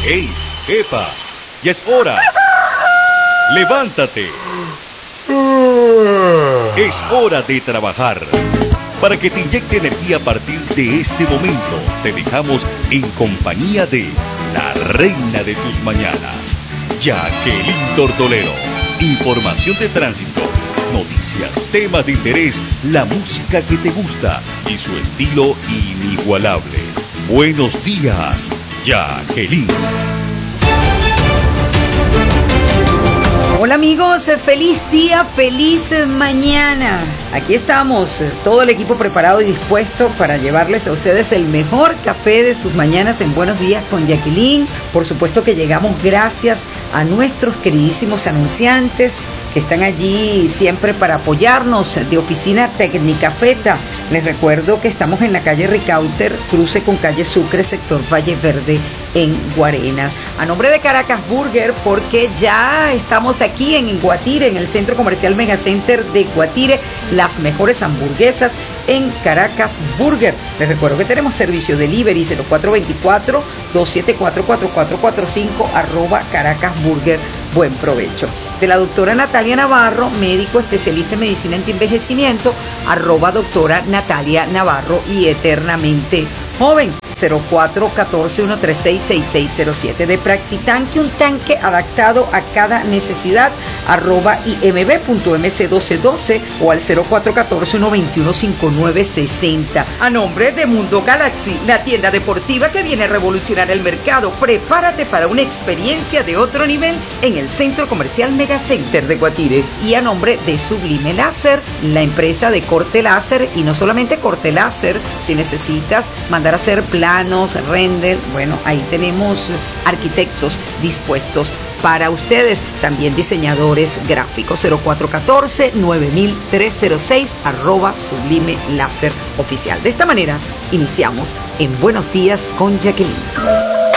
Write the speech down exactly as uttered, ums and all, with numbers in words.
¡Ey! ¡Epa! ¡Ya es hora! ¡Levántate! Es hora de trabajar. Para que te inyecte energía a partir de este momento, te dejamos en compañía de la reina de tus mañanas, Jacqueline Tortolero. Información de tránsito, noticias, temas de interés, la música que te gusta y su estilo inigualable. Buenos días, Jacqueline. Hola amigos, feliz día, feliz mañana. Aquí estamos, todo el equipo preparado y dispuesto para llevarles a ustedes el mejor café de sus mañanas en Buenos Días con Jacqueline. Por supuesto que llegamos gracias a nuestros queridísimos anunciantes que están allí siempre para apoyarnos, de Oficina Técnica Feta. Les recuerdo que estamos en la calle Ricauter, cruce con calle Sucre, sector Valle Verde, en Guarenas. A nombre de Caracas Burger, porque ya estamos aquí en Guatire, en el Centro Comercial Megacenter de Guatire, las mejores hamburguesas en Caracas Burger. Les recuerdo que tenemos servicio delivery cero cuatro dos cuatro, dos siete cuatro, cuatro cuatro cuatro cinco, arroba Caracas Burger. Buen provecho. De la doctora Natalia Navarro, médico especialista en medicina antienvejecimiento, arroba doctora Natalia Navarro y eternamente joven. Cero cuatro uno cuatro, uno tres seis, seis seis cero siete. De Practitanque, un tanque adaptado a cada necesidad, arroba imb punto m c doce doce o al cero cuatro uno cuatro, uno dos uno, cinco nueve seis cero. A nombre de Mundo Galaxy, la tienda deportiva que viene a revolucionar el mercado. Prepárate para una experiencia de otro nivel en el Centro Comercial Megacenter de Guatire. Y a nombre de Sublime Láser, la empresa de corte láser, y no solamente corte láser, si necesitas mandar a hacer planos, render, bueno, ahí tenemos arquitectos dispuestos para ustedes, también diseñadores gráficos. Cero cuatro uno cuatro, nueve mil trescientos seis, arroba Sublime Láser Oficial. De esta manera iniciamos en Buenos Días con Jacqueline.